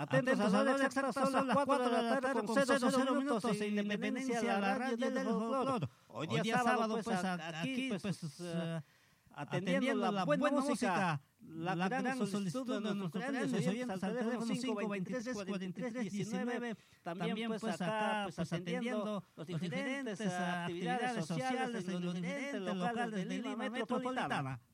Atentos a las horas exactas, son las 4 de la tarde con 00 minutos en Independencia, la radio del folclor. Hoy día sábado, pues aquí, pues atendiendo la buena música, la gran solicitud de nuestros grandes oyentes al teléfono 523-43-19. También pues acá pues atendiendo las diferentes actividades sociales en los diferentes locales de Lima metropolitana.